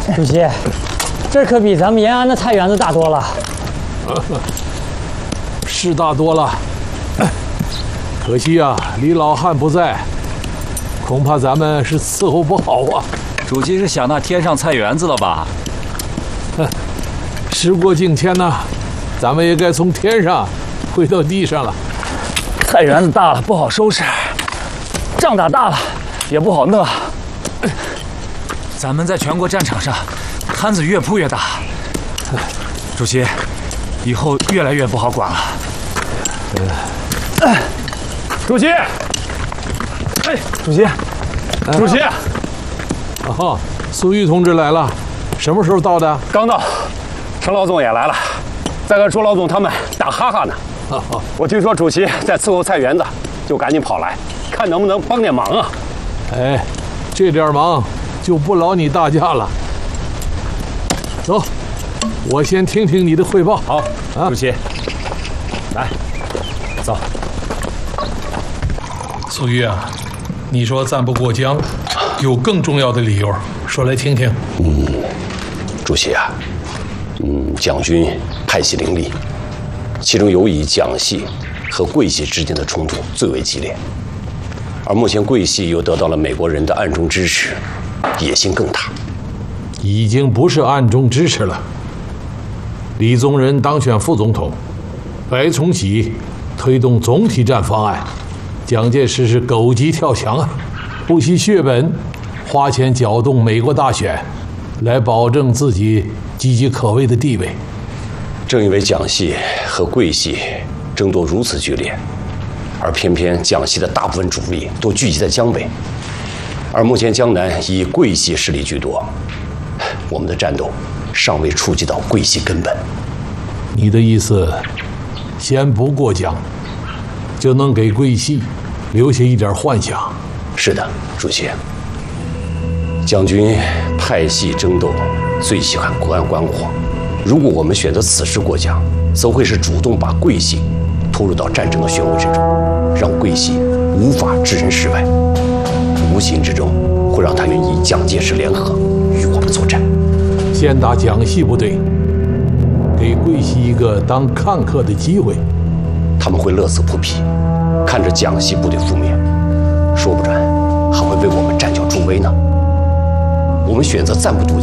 主席，这可比咱们延安的菜园子大多了。 是大多了，可惜啊，李老汉不在，恐怕咱们是伺候不好啊。 主席是想那天上菜园子了吧？ 时过境迁呐，咱们也该从天上回到地上了。 菜园子大了不好收拾，仗打大了也不好弄。咱们在全国战场上，摊子越铺越大。主席，以后越来越不好管了。 主席，主席，主席， 哦，苏玉同志来了，什么时候到的？ 刚到，程老总也来了，在和朱老总他们打哈哈呢。我听说主席在伺候菜园子，就赶紧跑来，看能不能帮点忙啊。 哎，这点忙就不劳你大驾了。走，我先听听你的汇报。 好，主席，来，走。 苏玉啊，你说战不过江，有更重要的理由，说来听听。 主席啊，蒋军派系林立，其中尤以蒋系和桂系之间的冲突最为激烈，而目前桂系又得到了美国人的暗中支持，野心更大。 已经不是暗中支持了。李宗仁当选副总统，白崇禧推动总体战方案，蒋介石是狗急跳墙啊，不惜血本，花钱搅动美国大选，来保证自己岌岌可危的地位。 正因为蒋系和桂系争夺如此剧烈，而偏偏蒋系的大部分主力都聚集在江北，而目前江南以桂系势力居多，我们的战斗尚未触及到桂系根本。 你的意思，先不过江，就能给桂系留下一点幻想？ 是的，主席。蒋军派系争斗，最喜欢隔岸观火。如果我们选择此时过江，则会是主动把桂系拖入到战争的漩涡之中，让桂系无法置身事外，无形之中会让他们与蒋介石联合，与我们作战。 先打蒋系部队，给桂系一个当看客的机会。 他们会乐此不疲，看着蒋系部队覆灭，说不准还会为我们站脚助威呢。我们选择暂不渡江，